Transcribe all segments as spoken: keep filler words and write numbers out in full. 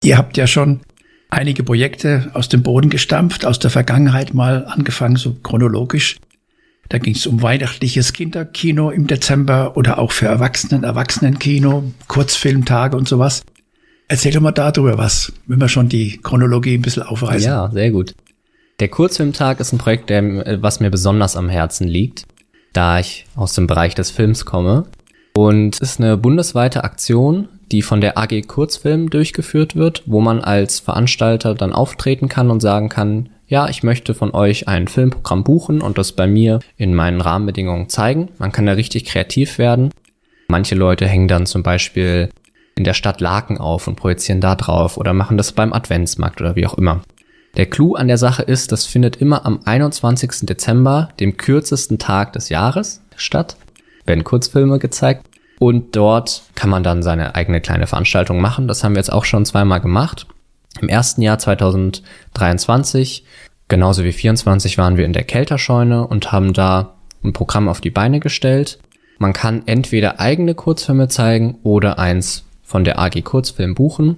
Ihr habt ja schon einige Projekte aus dem Boden gestampft, aus der Vergangenheit mal angefangen, so chronologisch. Da ging es um weihnachtliches Kinderkino im Dezember oder auch für Erwachsenen, Erwachsenenkino, Kurzfilmtage und sowas. Erzähl doch mal darüber was, wenn wir schon die Chronologie ein bisschen aufreißen. Ja, sehr gut. Der Kurzfilmtag ist ein Projekt, der, was mir besonders am Herzen liegt, da ich aus dem Bereich des Films komme. Und es ist eine bundesweite Aktion, die von der A G Kurzfilm durchgeführt wird, wo man als Veranstalter dann auftreten kann und sagen kann, ja, ich möchte von euch ein Filmprogramm buchen und das bei mir in meinen Rahmenbedingungen zeigen. Man kann da richtig kreativ werden. Manche Leute hängen dann zum Beispiel in der Stadt Laken auf und projizieren da drauf oder machen das beim Adventsmarkt oder wie auch immer. Der Clou an der Sache ist, das findet immer am einundzwanzigsten Dezember, dem kürzesten Tag des Jahres, statt. Werden Kurzfilme gezeigt und dort kann man dann seine eigene kleine Veranstaltung machen. Das haben wir jetzt auch schon zweimal gemacht. Im ersten Jahr zweitausenddreiundzwanzig, genauso wie vierundzwanzig, waren wir in der Kelterscheune und haben da ein Programm auf die Beine gestellt. Man kann entweder eigene Kurzfilme zeigen oder eins von der A G Kurzfilm buchen.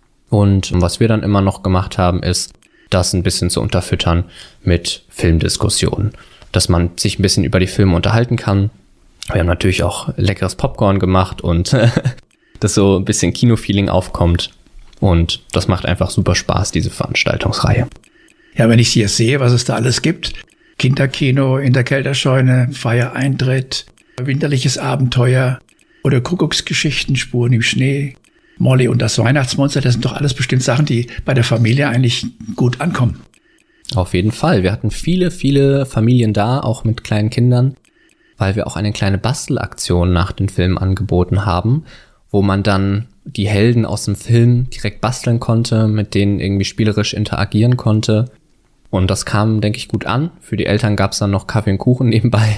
Und was wir dann immer noch gemacht haben, ist, das ein bisschen zu unterfüttern mit Filmdiskussionen, dass man sich ein bisschen über die Filme unterhalten kann. Wir haben natürlich auch leckeres Popcorn gemacht und dass so ein bisschen Kinofeeling aufkommt. Und das macht einfach super Spaß, diese Veranstaltungsreihe. Ja, wenn ich hier sehe, was es da alles gibt. Kinderkino in der Kelterscheune, Feiereintritt, winterliches Abenteuer oder Kuckucksgeschichten, Spuren im Schnee, Molly und das Weihnachtsmonster, das sind doch alles bestimmt Sachen, die bei der Familie eigentlich gut ankommen. Auf jeden Fall. Wir hatten viele, viele Familien da, auch mit kleinen Kindern, weil wir auch eine kleine Bastelaktion nach den Filmen angeboten haben, wo man dann die Helden aus dem Film direkt basteln konnte, mit denen irgendwie spielerisch interagieren konnte. Und das kam, denke ich, gut an. Für die Eltern gab es dann noch Kaffee und Kuchen nebenbei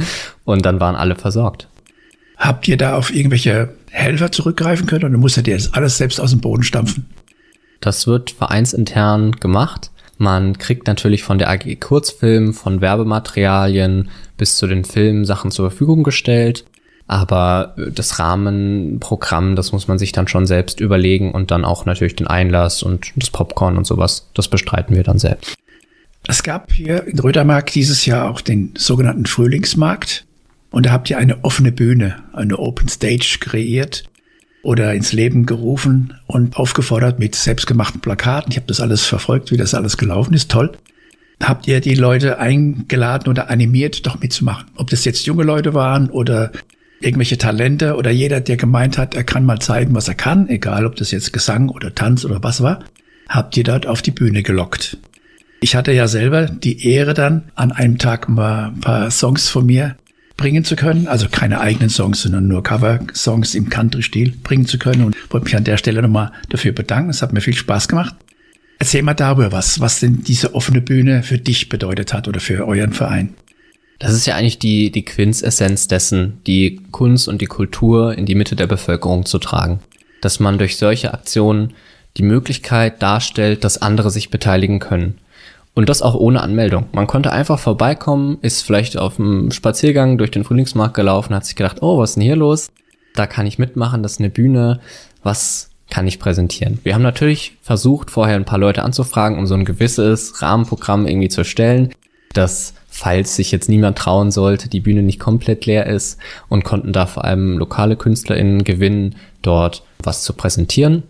und dann waren alle versorgt. Habt ihr da auf irgendwelche Helfer zurückgreifen können oder musstet ihr das alles selbst aus dem Boden stampfen? Das wird vereinsintern gemacht. Man kriegt natürlich von der A G Kurzfilm, von Werbematerialien bis zu den Filmen Sachen zur Verfügung gestellt. Aber das Rahmenprogramm, das muss man sich dann schon selbst überlegen und dann auch natürlich den Einlass und das Popcorn und sowas, das bestreiten wir dann selbst. Es gab hier in Rödermark dieses Jahr auch den sogenannten Frühlingsmarkt. Und da habt ihr eine offene Bühne, eine Open Stage kreiert oder ins Leben gerufen und aufgefordert mit selbstgemachten Plakaten. Ich habe das alles verfolgt, wie das alles gelaufen ist. Toll. Habt ihr die Leute eingeladen oder animiert, doch mitzumachen? Ob das jetzt junge Leute waren oder irgendwelche Talente oder jeder, der gemeint hat, er kann mal zeigen, was er kann, egal ob das jetzt Gesang oder Tanz oder was war, habt ihr dort auf die Bühne gelockt. Ich hatte ja selber die Ehre dann, an einem Tag mal ein paar Songs von mir bringen zu können, also keine eigenen Songs, sondern nur Cover-Songs im Country-Stil bringen zu können und wollte mich an der Stelle nochmal dafür bedanken. Es hat mir viel Spaß gemacht. Erzähl mal darüber was, was denn diese offene Bühne für dich bedeutet hat oder für euren Verein. Das ist ja eigentlich die, die Quintessenz dessen, die Kunst und die Kultur in die Mitte der Bevölkerung zu tragen. Dass man durch solche Aktionen die Möglichkeit darstellt, dass andere sich beteiligen können. Und das auch ohne Anmeldung. Man konnte einfach vorbeikommen, ist vielleicht auf einem Spaziergang durch den Frühlingsmarkt gelaufen, hat sich gedacht, oh, was ist denn hier los? Da kann ich mitmachen, das ist eine Bühne, was kann ich präsentieren? Wir haben natürlich versucht, vorher ein paar Leute anzufragen, um so ein gewisses Rahmenprogramm irgendwie zu erstellen, dass, falls sich jetzt niemand trauen sollte, die Bühne nicht komplett leer ist und konnten da vor allem lokale KünstlerInnen gewinnen, dort was zu präsentieren.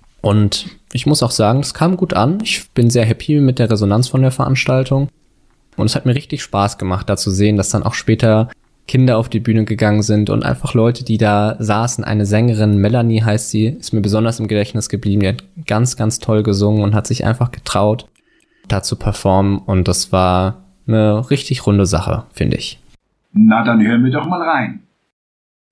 Und ich muss auch sagen, es kam gut an. Ich bin sehr happy mit der Resonanz von der Veranstaltung. Und es hat mir richtig Spaß gemacht, da zu sehen, dass dann auch später Kinder auf die Bühne gegangen sind und einfach Leute, die da saßen. Eine Sängerin, Melanie heißt sie, ist mir besonders im Gedächtnis geblieben. Die hat ganz, ganz toll gesungen und hat sich einfach getraut, da zu performen. Und das war eine richtig runde Sache, finde ich. Na, dann hören wir doch mal rein.